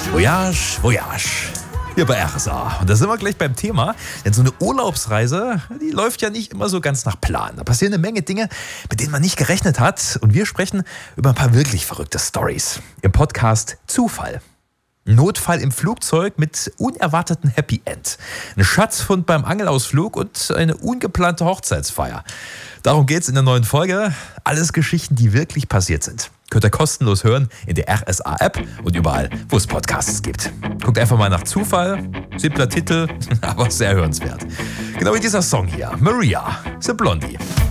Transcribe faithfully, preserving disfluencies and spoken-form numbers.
Voyage, Voyage. Hier bei R S A. Und da sind wir gleich beim Thema. Denn so eine Urlaubsreise, die läuft ja nicht immer so ganz nach Plan. Da passieren eine Menge Dinge, mit denen man nicht gerechnet hat. Und wir sprechen über ein paar wirklich verrückte Storys im Podcast Zufall. Notfall im Flugzeug mit unerwarteten Happy End. Ein Schatzfund beim Angelausflug und eine ungeplante Hochzeitsfeier. Darum geht's in der neuen Folge. Alles Geschichten, die wirklich passiert sind. Könnt ihr kostenlos hören in der R S A-App und überall, wo es Podcasts gibt. Guckt einfach mal nach Zufall. Simpler Titel, aber sehr hörenswert. Genau wie dieser Song hier. Maria, The Blondie.